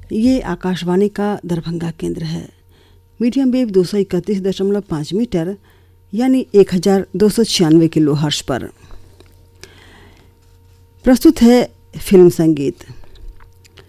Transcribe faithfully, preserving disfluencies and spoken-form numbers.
ये आकाशवाणी का दरभंगा केंद्र है। मीडियम वेव दो सौ इकतीस दशमलव पाँच मीटर यानी एक हजार दो सौ छियानवे किलो हर्ट्ज पर प्रस्तुत है फिल्म संगीत।